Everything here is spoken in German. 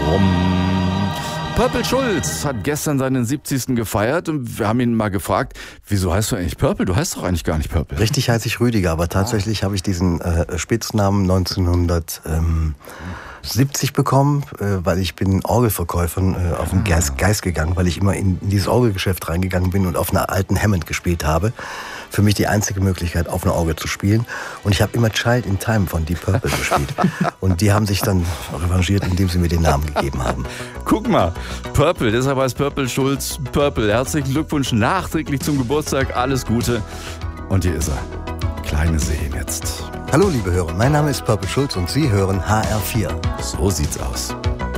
Purple Schulz hat gestern seinen 70. gefeiert und wir haben ihn mal gefragt, wieso heißt du eigentlich Purple? Du heißt doch eigentlich gar nicht Purple. Richtig heiße ich Rüdiger, aber tatsächlich habe ich diesen Spitznamen 1970 bekommen, weil ich bin Orgelverkäufer auf den Geist gegangen, weil ich immer in dieses Orgelgeschäft reingegangen bin und auf einer alten Hammond gespielt habe. Für mich die einzige Möglichkeit, auf einer Orgel zu spielen. Und ich habe immer Child in Time von Deep Purple gespielt. Und die haben sich dann revanchiert, indem sie mir den Namen gegeben haben. Guck mal, Purple, deshalb heißt Purple Schulz Purple. Herzlichen Glückwunsch nachträglich zum Geburtstag, alles Gute. Und hier ist er, Kleine Seen jetzt. Hallo liebe Hörer, mein Name ist Purple Schulz und Sie hören HR4. So sieht's aus.